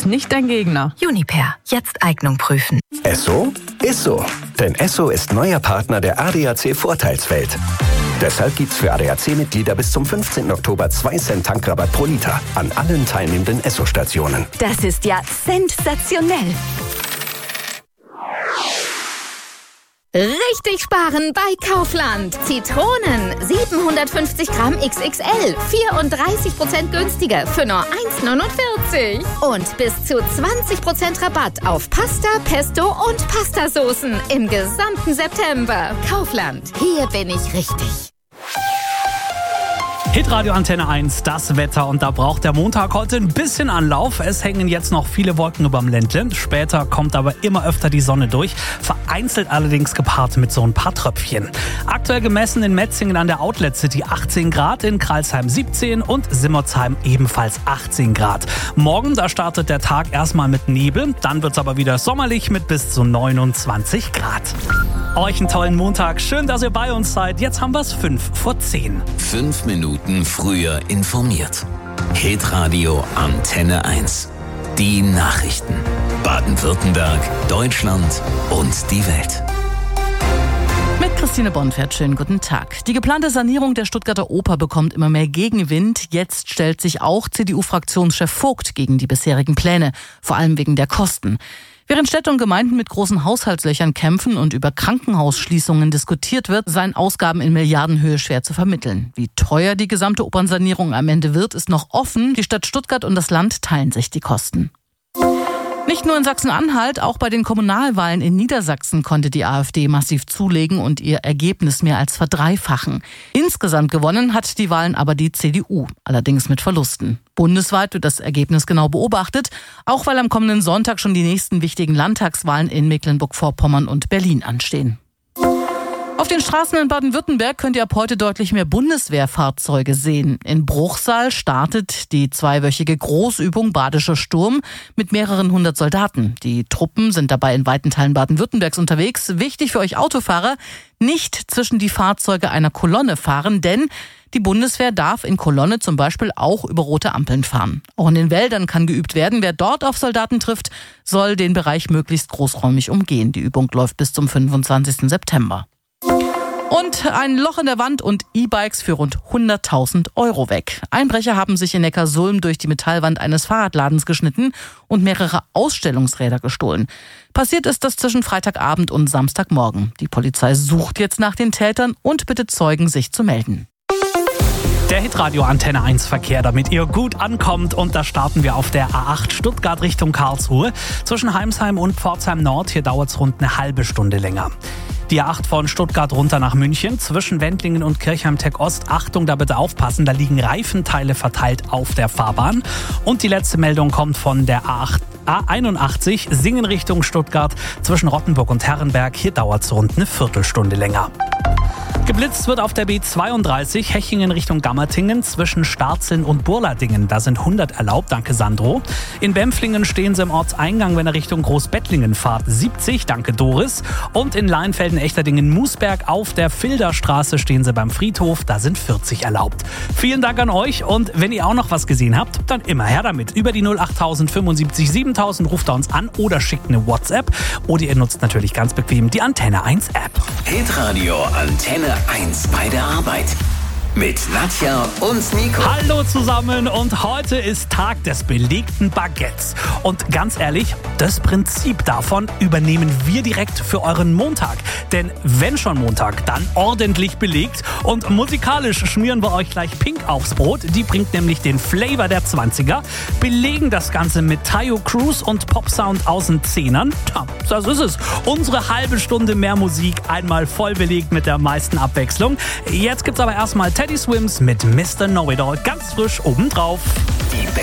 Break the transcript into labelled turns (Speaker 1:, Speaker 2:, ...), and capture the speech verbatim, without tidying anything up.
Speaker 1: nicht dein Gegner.
Speaker 2: Uniper, jetzt Eignung prüfen.
Speaker 3: Esso ist so. Denn Esso ist neuer Partner der A D A C-Vorteilswelt. Deshalb gibt's für A D A C-Mitglieder bis zum fünfzehnten Oktober zwei Cent Tankrabatt pro Liter an allen teilnehmenden Esso-Stationen.
Speaker 2: Das ist ja sensationell. Richtig sparen bei Kaufland. Zitronen siebenhundertfünfzig Gramm X X L, vierunddreißig Prozent günstiger für nur eins neunundvierzig. Und bis zu zwanzig Prozent Rabatt auf Pasta, Pesto und Pastasoßen im gesamten September. Kaufland, hier bin ich richtig.
Speaker 4: Hitradio Antenne eins, das Wetter, und da braucht der Montag heute ein bisschen Anlauf. Es hängen jetzt noch viele Wolken überm Ländle. Später kommt aber immer öfter die Sonne durch, vereinzelt allerdings gepaart mit so ein paar Tröpfchen. Aktuell gemessen in Metzingen an der Outlet City achtzehn Grad, in Kralsheim siebzehn und Simmerzheim ebenfalls achtzehn Grad. Morgen, da startet der Tag erstmal mit Nebel, dann wird's aber wieder sommerlich mit bis zu neunundzwanzig Grad. Euch einen tollen Montag, schön, dass ihr bei uns seid. Jetzt haben wir's fünf vor zehn.
Speaker 5: Fünf Minuten früher informiert. Hitradio Antenne eins. Die Nachrichten. Baden-Württemberg, Deutschland und die Welt.
Speaker 1: Mit Christine Bonfert, schönen guten Tag. Die geplante Sanierung der Stuttgarter Oper bekommt immer mehr Gegenwind. Jetzt stellt sich auch C D U-Fraktionschef Vogt gegen die bisherigen Pläne, vor allem wegen der Kosten. Während Städte und Gemeinden mit großen Haushaltslöchern kämpfen und über Krankenhausschließungen diskutiert wird, seien Ausgaben in Milliardenhöhe schwer zu vermitteln. Wie teuer die gesamte Opernsanierung am Ende wird, ist noch offen. Die Stadt Stuttgart und das Land teilen sich die Kosten. Nicht nur in Sachsen-Anhalt, auch bei den Kommunalwahlen in Niedersachsen konnte die AfD massiv zulegen und ihr Ergebnis mehr als verdreifachen. Insgesamt gewonnen hat die Wahlen aber die C D U, allerdings mit Verlusten. Bundesweit wird das Ergebnis genau beobachtet, auch weil am kommenden Sonntag schon die nächsten wichtigen Landtagswahlen in Mecklenburg-Vorpommern und Berlin anstehen. Auf den Straßen in Baden-Württemberg könnt ihr ab heute deutlich mehr Bundeswehrfahrzeuge sehen. In Bruchsal startet die zweiwöchige Großübung Badischer Sturm mit mehreren hundert Soldaten. Die Truppen sind dabei in weiten Teilen Baden-Württembergs unterwegs. Wichtig für euch Autofahrer, nicht zwischen die Fahrzeuge einer Kolonne fahren, denn die Bundeswehr darf in Kolonne zum Beispiel auch über rote Ampeln fahren. Auch in den Wäldern kann geübt werden. Wer dort auf Soldaten trifft, soll den Bereich möglichst großräumig umgehen. Die Übung läuft bis zum fünfundzwanzigsten September. Und ein Loch in der Wand und E-Bikes für rund hunderttausend Euro weg. Einbrecher haben sich in Neckarsulm durch die Metallwand eines Fahrradladens geschnitten und mehrere Ausstellungsräder gestohlen. Passiert ist das zwischen Freitagabend und Samstagmorgen. Die Polizei sucht jetzt nach den Tätern und bittet Zeugen, sich zu melden.
Speaker 4: Der Hitradio Antenne eins Verkehr, damit ihr gut ankommt, und da starten wir auf der A acht Stuttgart Richtung Karlsruhe. Zwischen Heimsheim und Pforzheim Nord, hier dauert es rund eine halbe Stunde länger. Die A acht von Stuttgart runter nach München, zwischen Wendlingen und Kirchheim-Tech Ost. Achtung, da bitte aufpassen, da liegen Reifenteile verteilt auf der Fahrbahn. Und die letzte Meldung kommt von der A acht, A einundachtzig, Singen Richtung Stuttgart, zwischen Rottenburg und Herrenberg. Hier dauert es rund eine Viertelstunde länger. Geblitzt wird auf der B zweiunddreißig, Hechingen Richtung Gammertingen, zwischen Starzeln und Burladingen. Da sind hundert erlaubt, danke Sandro. In Bempflingen stehen sie im Ortseingang, wenn ihr Richtung Großbettlingen fahrt, siebzig, danke Doris. Und in Leinfelden-Echterdingen-Musberg auf der Filderstraße stehen sie beim Friedhof, da sind vierzig erlaubt. Vielen Dank an euch, und wenn ihr auch noch was gesehen habt, dann immer her damit. Über die null acht fünfundsiebzig siebentausend ruft ihr uns an oder schickt eine WhatsApp. Oder ihr nutzt natürlich ganz bequem die Antenne eins App.
Speaker 5: Hitradio Antenne eins bei der Arbeit. Mit Nadja und Nico.
Speaker 4: Hallo zusammen, und heute ist Tag des belegten Baguettes. Und ganz ehrlich, das Prinzip davon übernehmen wir direkt für euren Montag. Denn wenn schon Montag, dann ordentlich belegt. Und musikalisch schmieren wir euch gleich Pink aufs Brot. Die bringt nämlich den Flavor der zwanziger. Belegen das Ganze mit Tayo Cruz und Popsound aus den Zehnern. Tja, das ist es. Unsere halbe Stunde mehr Musik, einmal voll belegt mit der meisten Abwechslung. Jetzt gibt's aber erstmal Teddy Swims mit Mister Know-It-All, ganz frisch obendrauf.
Speaker 5: Die